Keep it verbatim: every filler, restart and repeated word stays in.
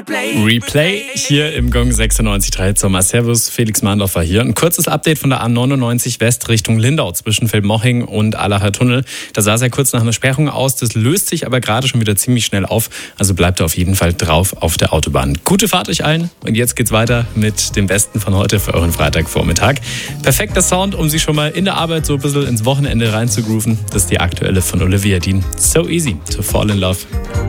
Replay hier im Gong sechsundneunzig Komma drei. Sommer. Servus, Felix Mahndorfer hier. Ein kurzes Update von der A neunundneunzig West Richtung Lindau zwischen Feldmoching und Allacher Tunnel. Da sah es ja kurz nach einer Sperrung aus. Das löst sich aber gerade schon wieder ziemlich schnell auf. Also bleibt auf jeden Fall drauf auf der Autobahn. Gute Fahrt euch allen. Und jetzt geht's weiter mit dem Besten von heute für euren Freitagvormittag. Perfekter Sound, um sich schon mal in der Arbeit so ein bisschen ins Wochenende reinzugrooven. Das ist die aktuelle von Olivia Dean. So easy to fall in love.